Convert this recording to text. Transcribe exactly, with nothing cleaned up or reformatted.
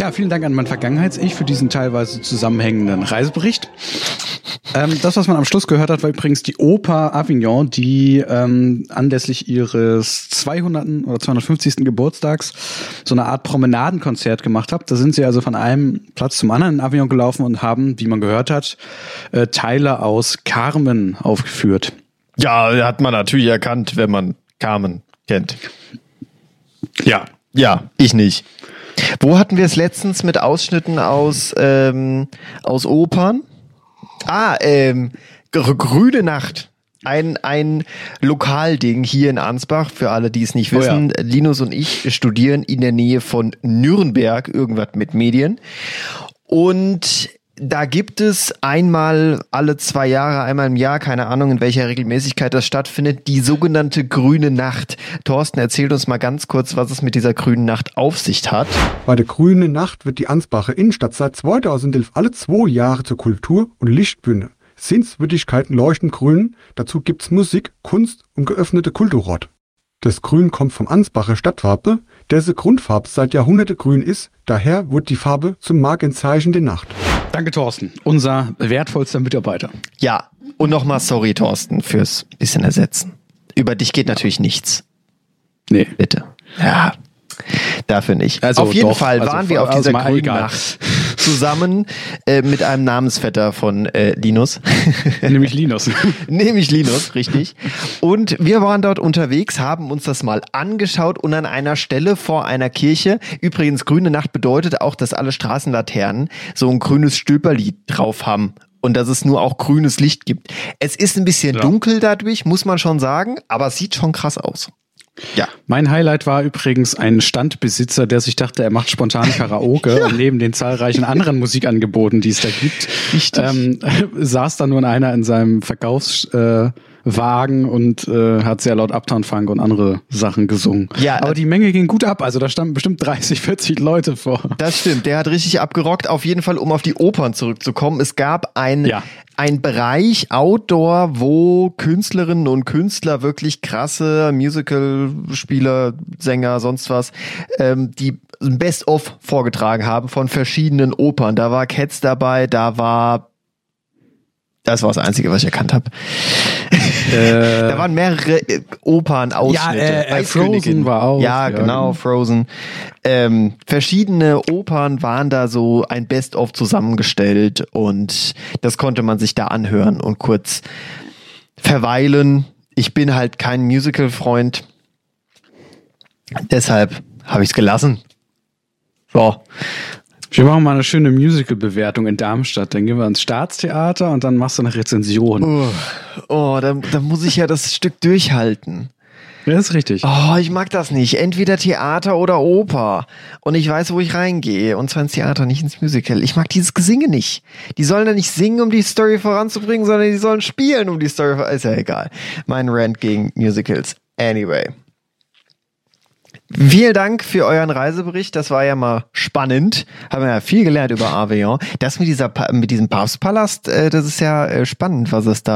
Ja, vielen Dank an mein Vergangenheits-Ich für diesen teilweise zusammenhängenden Reisebericht. Ähm, das, was man am Schluss gehört hat, war übrigens die Oper Avignon, die ähm, anlässlich ihres zweihundertsten oder zweihundertfünfzigsten Geburtstags so eine Art Promenadenkonzert gemacht hat. Da sind sie also von einem Platz zum anderen in Avignon gelaufen und haben, wie man gehört hat, äh, Teile aus Carmen aufgeführt. Ja, hat man natürlich erkannt, wenn man Carmen kennt. Ja. Ja, ich nicht. Wo hatten wir es letztens mit Ausschnitten aus, ähm, aus Opern? Ah, ähm, Grüne Nacht. Ein, ein Lokalding hier in Ansbach, für alle, die es nicht wissen. Oh ja. Linus und ich studieren in der Nähe von Nürnberg, irgendwas mit Medien. Und da gibt es einmal alle zwei Jahre, einmal im Jahr, keine Ahnung, in welcher Regelmäßigkeit das stattfindet, die sogenannte Grüne Nacht. Thorsten, erzählt uns mal ganz kurz, was es mit dieser Grünen Nacht auf sich hat. Bei der Grünen Nacht wird die Ansbacher Innenstadt seit zweitausendelf alle zwei Jahre zur Kultur- und Lichtbühne. Sehenswürdigkeiten leuchten grün, dazu gibt's Musik, Kunst und geöffnete Kulturort. Das Grün kommt vom Ansbacher Stadtfarbe, dessen Grundfarbe seit Jahrhunderten grün ist, daher wurde die Farbe zum Markenzeichen der Nacht. Danke, Thorsten, unser wertvollster Mitarbeiter. Ja, und nochmal sorry, Thorsten, fürs bisschen Ersetzen. Über dich geht natürlich nichts. Nee. Bitte. Ja, dafür nicht. Also auf jeden doch, Fall also waren wir auf dieser also Grünen egal. Nacht zusammen äh, mit einem Namensvetter von äh, Linus. Nämlich Linus. Nämlich Linus, richtig. Und wir waren dort unterwegs, haben uns das mal angeschaut und an einer Stelle vor einer Kirche, übrigens Grüne Nacht bedeutet auch, dass alle Straßenlaternen so ein grünes Stülperli drauf haben. Und dass es nur auch grünes Licht gibt. Es ist ein bisschen ja. dunkel dadurch, muss man schon sagen, aber es sieht schon krass aus. Ja. Mein Highlight war übrigens ein Standbesitzer, der sich dachte, er macht spontan Karaoke ja. und neben den zahlreichen anderen Musikangeboten, die es da gibt, ähm, saß da nur einer in seinem Verkaufswagen äh, und äh, hat sehr laut Uptown Funk und andere Sachen gesungen. Ja, aber die Menge ging gut ab, also da standen bestimmt dreißig, vierzig Leute vor. Das stimmt, der hat richtig abgerockt. Auf jeden Fall, um auf die Opern zurückzukommen, es gab ein ja. ein Bereich Outdoor, wo Künstlerinnen und Künstler, wirklich krasse Musical-Spieler, Sänger, sonst was, ähm, die ein Best-of vorgetragen haben von verschiedenen Opern. Da war Cats dabei, da war, das war das Einzige, was ich erkannt habe. Äh, da waren mehrere äh, Opern-Ausschnitte. Ja, äh, äh, Frozen war auch. Ja, ja genau, Frozen. Ähm, verschiedene Opern waren da so ein Best-of zusammengestellt und das konnte man sich da anhören und kurz verweilen. Ich bin halt kein Musical-Freund. Deshalb habe ich es gelassen. So. Wir machen mal eine schöne Musical-Bewertung in Darmstadt. Dann gehen wir ins Staatstheater und dann machst du eine Rezension. Oh, oh da, da muss ich ja das Stück durchhalten. Ja, das ist richtig. Oh, ich mag das nicht. Entweder Theater oder Oper. Und ich weiß, wo ich reingehe. Und zwar ins Theater, nicht ins Musical. Ich mag dieses Gesinge nicht. Die sollen da nicht singen, um die Story voranzubringen, sondern die sollen spielen, um die Story voranzubringen. Ist ja egal. Mein Rant gegen Musicals. Anyway. Vielen Dank für euren Reisebericht. Das war ja mal spannend. Haben wir ja viel gelernt über Avignon. Das mit dieser, mit diesem Papstpalast, das ist ja spannend, was es da